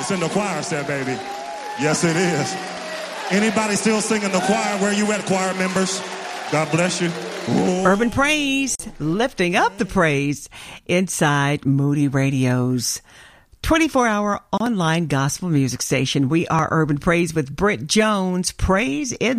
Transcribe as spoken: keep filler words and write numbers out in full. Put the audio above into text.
voice in the choir set, baby. Yes, it is. Anybody still singing the choir? Where you at, choir members? God bless you. Ooh. Urban Praise, lifting up the praise inside Moody Radio's twenty-four hour online gospel music station. We are Urban Praise with Britt Jones. Praise in